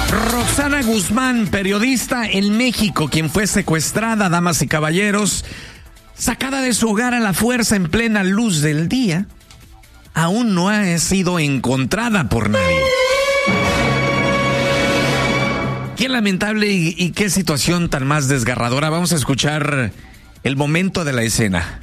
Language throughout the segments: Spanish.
Roxana Guzmán, periodista en México, quien fue secuestrada, damas y caballeros, sacada de su hogar a la fuerza en plena luz del día, aún no ha sido encontrada por nadie. Qué lamentable y qué situación tan más desgarradora. Vamos a escuchar el momento de la escena.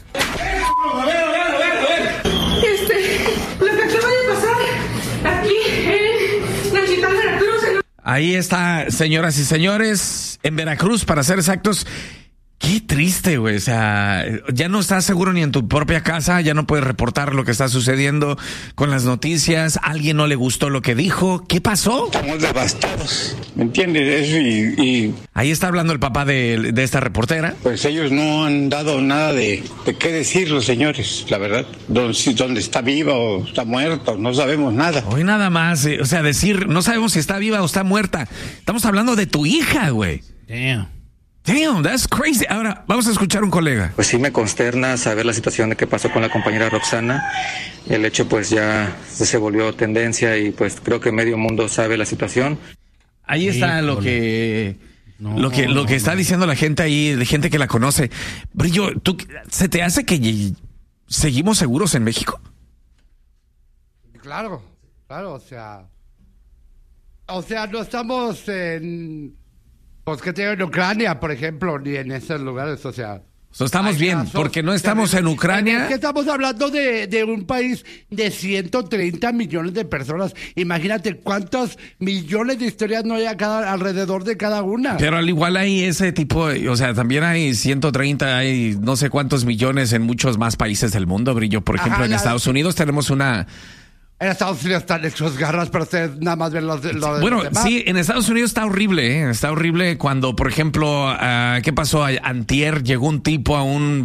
Ahí está, señoras y señores, en Veracruz, para ser exactos. Qué triste, güey. O sea, ya no estás seguro ni en tu propia casa, ya no puedes reportar lo que está sucediendo con las noticias. ¿A alguien no le gustó lo que dijo? ¿Qué pasó? Estamos devastados, ¿me entiendes? Eso y ahí está hablando el papá de esta reportera. Pues ellos no han dado nada de qué decir los señores, la verdad. Dónde está viva o está muerta, no sabemos nada. Hoy nada más, o sea, decir, no sabemos si está viva o está muerta. Estamos hablando de tu hija, güey. Damn, that's crazy. Ahora, vamos a escuchar un colega. Pues sí me consterna saber la situación de qué pasó con la compañera Roxana. El hecho pues ya se volvió tendencia y pues creo que medio mundo sabe la situación. Ahí está lo que está diciendo la gente ahí, de gente que la conoce. Brillo, ¿se te hace que seguimos seguros en México? Claro, o sea, no estamos en... Pues que tengo en Ucrania, por ejemplo, ni en esos lugares, o sea... estamos bien, casos, porque no estamos en Ucrania. Es que estamos hablando de un país de 130 millones de personas. Imagínate cuántos millones de historias no hay alrededor de cada una. Pero al igual hay ese tipo, o sea, también hay 130, hay no sé cuántos millones en muchos más países del mundo, Brillo. Por ejemplo, en Estados Unidos tenemos una... En Estados Unidos están hechos garras, pero ustedes nada más ven los bueno, demás. Sí, en Estados Unidos está horrible, ¿eh? Está horrible cuando, por ejemplo, ¿qué pasó? Antier llegó un tipo a un